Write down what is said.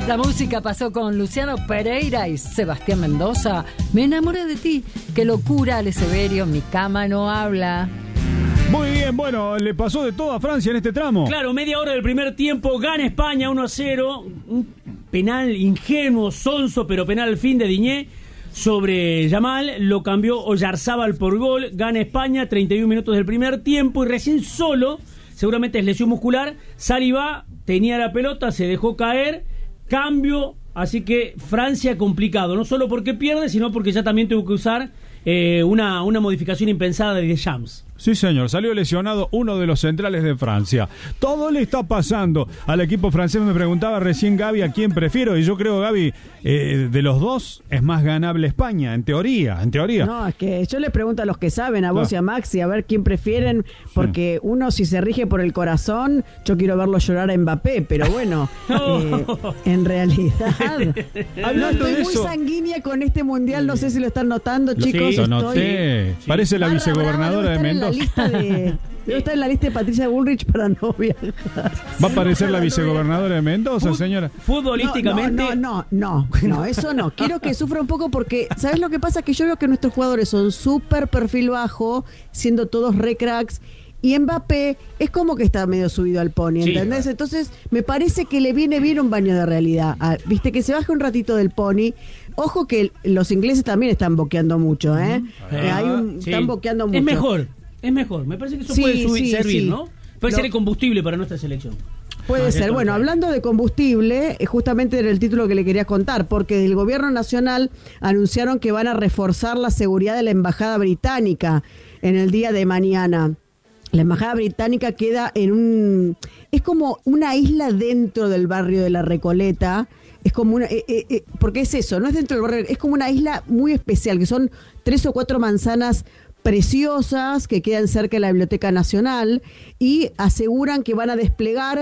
La música pasó con Luciano Pereira y Sebastián Mendoza. Me enamoré de ti. Qué locura, Ale Severio, mi cama no habla. Muy bien, bueno, le pasó de todo a Francia en este tramo. Claro, media hora del primer tiempo, gana España 1-0. Un penal ingenuo, sonso, pero penal al fin de Diñé sobre Yamal. Lo cambió Oyarzábal por gol. Gana España, 31 minutos del primer tiempo. Y recién solo, seguramente es lesión muscular, Saliba tenía la pelota, se dejó caer. Cambio, así que Francia complicado, no solo porque pierde, sino porque ya también tuvo que usar una modificación impensada de Deschamps. Sí, señor, salió lesionado uno de los centrales de Francia. Todo le está pasando al equipo francés. Me preguntaba recién Gaby a quién prefiero, y yo creo, Gaby, de los dos es más ganable España, en teoría. No, es que yo le pregunto a los que saben, a vos y a Maxi, a ver quién prefieren, porque uno si se rige por el corazón, yo quiero verlo llorar a Mbappé, pero bueno, en realidad, no estoy muy sanguínea con este mundial, no sé si lo están notando, chicos. Lo noté. Parece la vicegobernadora de Mendoza. Debe estar en la lista de Patricia Bullrich para no viajar. ¿Va a aparecer la vicegobernadora de Mendoza, señora? Futbolísticamente. No, eso no. Quiero que sufra un poco porque, ¿sabes lo que pasa? Que yo veo que nuestros jugadores son súper perfil bajo, siendo todos re cracks. Y Mbappé es como que está medio subido al pony, ¿entendés? Sí. Entonces, me parece que le viene bien un baño de realidad. Viste, que se baje un ratito del pony. Ojo que los ingleses también están boqueando mucho, ¿eh? Están boqueando mucho. Es mejor. Me parece que eso puede servir, ¿no? Puede ser el combustible para nuestra selección. Puede ser. Bueno, hablando de combustible, justamente era el título que le quería contar, porque del gobierno nacional anunciaron que van a reforzar la seguridad de la embajada británica en el día de mañana. La embajada británica queda es como una isla dentro del barrio de La Recoleta. Es como porque es eso, no es dentro del barrio, es como una isla muy especial, que son 3 o 4 manzanas preciosas que quedan cerca de la Biblioteca Nacional y aseguran que van a desplegar